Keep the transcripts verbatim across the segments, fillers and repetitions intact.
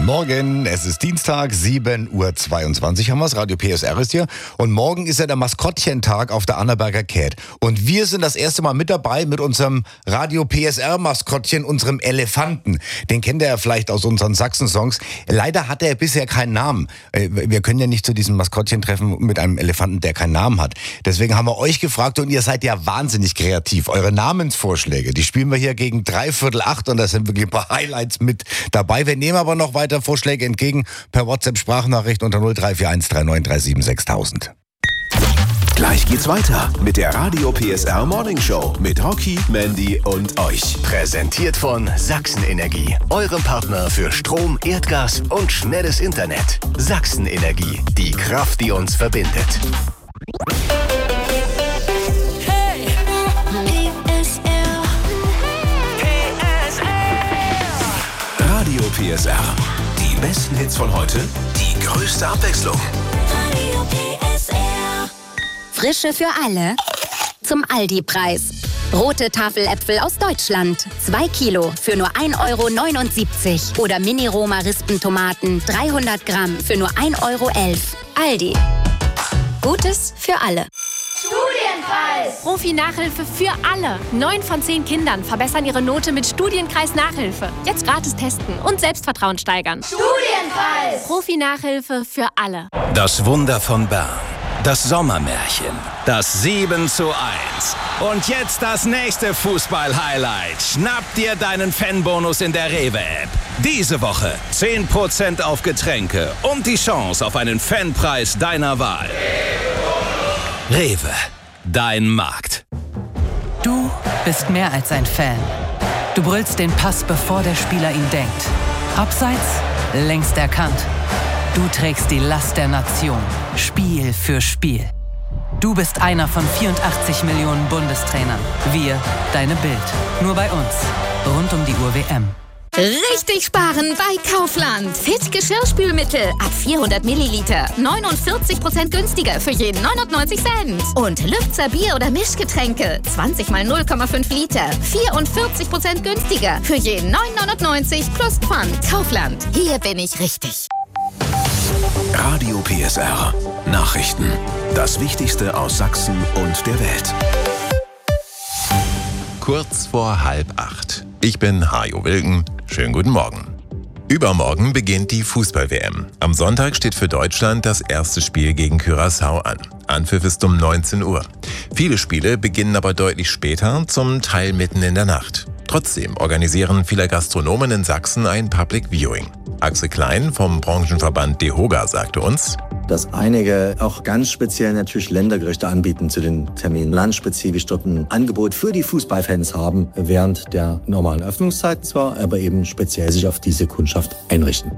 Morgen, es ist Dienstag, sieben Uhr zweiundzwanzig haben wir es, Radio P S R ist hier. Und morgen ist ja der Maskottchentag auf der Annaberger Käth. Und wir sind das erste Mal mit dabei mit unserem Radio P S R-Maskottchen, unserem Elefanten. Den kennt ihr ja vielleicht aus unseren Sachsen-Songs. Leider hat er bisher keinen Namen. Wir können ja nicht zu diesem Maskottchen treffen mit einem Elefanten, der keinen Namen hat. Deswegen haben wir euch gefragt und ihr seid ja wahnsinnig kreativ. Eure Namensvorschläge, die spielen wir hier gegen dreiviertel acht und da sind wirklich ein paar Highlights mit dabei. Wir nehmen aber noch weiter Vorschläge entgegen per WhatsApp-Sprachnachricht unter null drei vier eins drei neun drei sieben sechstausend. Gleich geht's weiter mit der Radio P S R Morning Show mit Rocky, Mandy und euch. Präsentiert von Sachsen Energie, eurem Partner für Strom, Erdgas und schnelles Internet. Sachsen Energie, die Kraft, die uns verbindet. Hey, P S R. P S R. Radio P S R. Die besten Hits von heute, die größte Abwechslung. Radio P S R. Frische für alle. Zum Aldi-Preis. Rote Tafeläpfel aus Deutschland. zwei Kilo für nur ein Euro neunundsiebzig. Oder Mini-Roma-Rispentomaten dreihundert Gramm für nur ein Euro elf. Aldi. Gutes für alle. Studienpreis! Profi-Nachhilfe für alle. Neun von zehn Kindern verbessern ihre Note mit Studienkreis-Nachhilfe. Jetzt gratis testen und Selbstvertrauen steigern. Studienpreis! Profi-Nachhilfe für alle. Das Wunder von Bern. Das Sommermärchen. Das sieben zu eins. Und jetzt das nächste Fußball-Highlight. Schnapp dir deinen Fanbonus in der Rewe-App. Diese Woche zehn Prozent auf Getränke und die Chance auf einen Fanpreis deiner Wahl. Rewe, dein Markt. Du bist mehr als ein Fan. Du brüllst den Pass, bevor der Spieler ihn denkt. Abseits, längst erkannt. Du trägst die Last der Nation, Spiel für Spiel. Du bist einer von vierundachtzig Millionen Bundestrainern. Wir, deine Bild. Nur bei uns. Rund um die Uhr W M. Richtig sparen bei Kaufland. Fit Geschirrspülmittel ab vierhundert Milliliter. neunundvierzig Prozent günstiger für jeden neunundneunzig Cent. Und Lübzer Bier- oder Mischgetränke. zwanzig mal null Komma fünf Liter. vierundvierzig Prozent günstiger für jeden neun neunundneunzig plus Pfand. Kaufland. Hier bin ich richtig. Radio P S R. Nachrichten. Das Wichtigste aus Sachsen und der Welt. Kurz vor halb acht. Ich bin Hajo Wilken. Schönen guten Morgen. Übermorgen beginnt die Fußball-W M. Am Sonntag steht für Deutschland das erste Spiel gegen Curaçao an. Anpfiff ist um neunzehn Uhr. Viele Spiele beginnen aber deutlich später, zum Teil mitten in der Nacht. Trotzdem organisieren viele Gastronomen in Sachsen ein Public Viewing. Axel Klein vom Branchenverband DEHOGA sagte uns, dass einige auch ganz speziell natürlich Ländergerichte anbieten zu den Terminen, landspezifisch dort ein Angebot für die Fußballfans haben, während der normalen Öffnungszeiten zwar, aber eben speziell sich auf diese Kundschaft einrichten.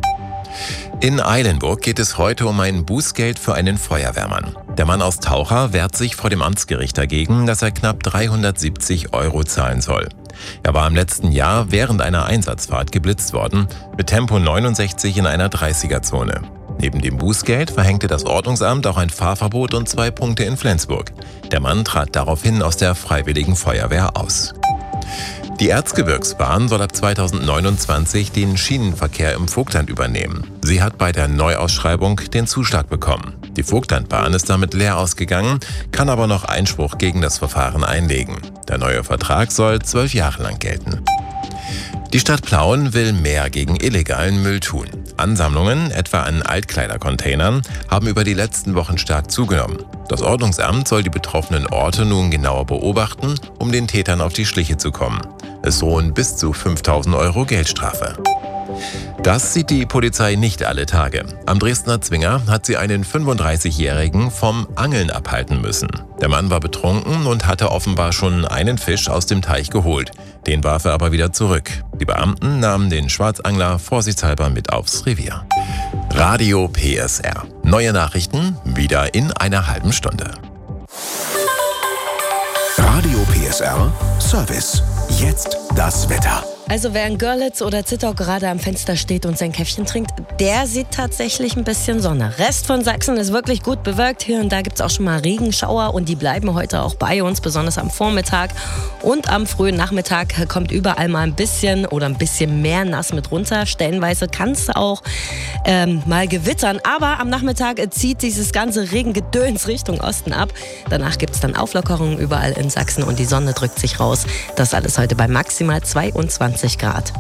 In Eilenburg geht es heute um ein Bußgeld für einen Feuerwehrmann. Der Mann aus Taucher wehrt sich vor dem Amtsgericht dagegen, dass er knapp dreihundertsiebzig Euro zahlen soll. Er war im letzten Jahr während einer Einsatzfahrt geblitzt worden, mit Tempo neunundsechzig in einer dreißiger-Zone. Neben dem Bußgeld verhängte das Ordnungsamt auch ein Fahrverbot und zwei Punkte in Flensburg. Der Mann trat daraufhin aus der Freiwilligen Feuerwehr aus. Die Erzgebirgsbahn soll ab zweitausendneunundzwanzig den Schienenverkehr im Vogtland übernehmen. Sie hat bei der Neuausschreibung den Zuschlag bekommen. Die Vogtlandbahn ist damit leer ausgegangen, kann aber noch Einspruch gegen das Verfahren einlegen. Der neue Vertrag soll zwölf Jahre lang gelten. Die Stadt Plauen will mehr gegen illegalen Müll tun. Ansammlungen, etwa an Altkleidercontainern, haben über die letzten Wochen stark zugenommen. Das Ordnungsamt soll die betroffenen Orte nun genauer beobachten, um den Tätern auf die Schliche zu kommen. Es drohen bis zu fünftausend Euro Geldstrafe. Das sieht die Polizei nicht alle Tage. Am Dresdner Zwinger hat sie einen fünfunddreißigjährigen vom Angeln abhalten müssen. Der Mann war betrunken und hatte offenbar schon einen Fisch aus dem Teich geholt. Den warf er aber wieder zurück. Die Beamten nahmen den Schwarzangler vorsichtshalber mit aufs Revier. Radio P S R. Neue Nachrichten wieder in einer halben Stunde. Radio P S R Service. Jetzt das Wetter. Also wer in Görlitz oder Zittau gerade am Fenster steht und sein Käffchen trinkt, der sieht tatsächlich ein bisschen Sonne. Rest von Sachsen ist wirklich gut bewölkt. Hier und da gibt es auch schon mal Regenschauer und die bleiben heute auch bei uns, besonders am Vormittag. Und am frühen Nachmittag kommt überall mal ein bisschen oder ein bisschen mehr nass mit runter. Stellenweise kann es auch ähm, mal gewittern. Aber am Nachmittag zieht dieses ganze Regengedöns Richtung Osten ab. Danach gibt es dann Auflockerungen überall in Sachsen und die Sonne drückt sich raus. Das alles heute bei maximal zweiundzwanzig Grad.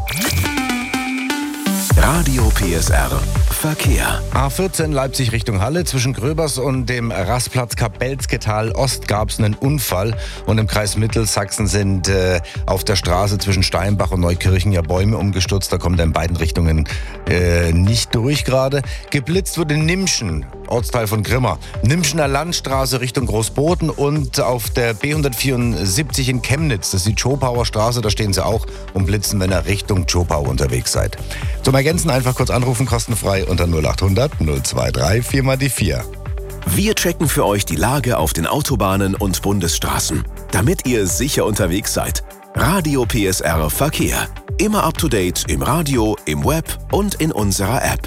Radio P S R Verkehr. A vierzehn Leipzig Richtung Halle. Zwischen Gröbers und dem Rastplatz Kapelzketal Ost gab es einen Unfall. Und im Kreis Mittelsachsen sind äh, auf der Straße zwischen Steinbach und Neukirchen ja Bäume umgestürzt. Da kommt er in beiden Richtungen äh, nicht durch gerade. Geblitzt wurde in Nimschen, Ortsteil von Grimma. Nimschener Landstraße Richtung Großboden und auf der B hundertvierundsiebzig in Chemnitz. Das ist die Zschopauer Straße. Da stehen sie auch und blitzen, wenn ihr Richtung Zschopau unterwegs seid. Zum Ergänzen einfach kurz anrufen, kostenfrei unter null acht hundert null zwei drei vier mal die vier. Wir checken für euch die Lage auf den Autobahnen und Bundesstraßen, damit ihr sicher unterwegs seid. Radio P S R Verkehr. Immer up to date im Radio, im Web und in unserer App.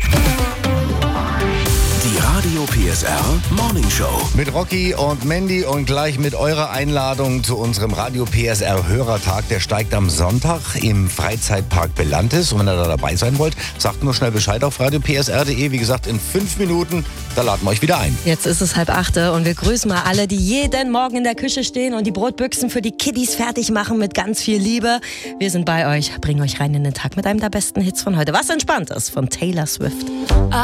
Die Radio P S R Morning Show. Mit Rocky und Mandy und gleich mit eurer Einladung zu unserem Radio P S R Hörertag. Der steigt am Sonntag im Freizeitpark Belantis. Und wenn ihr da dabei sein wollt, sagt nur schnell Bescheid auf radio p s r punkt d e. Wie gesagt, in fünf Minuten, da laden wir euch wieder ein. Jetzt ist es halb acht und wir grüßen mal alle, die jeden Morgen in der Küche stehen und die Brotbüchsen für die Kiddies fertig machen mit ganz viel Liebe. Wir sind bei euch, bringen euch rein in den Tag mit einem der besten Hits von heute. Was entspannt ist von Taylor Swift.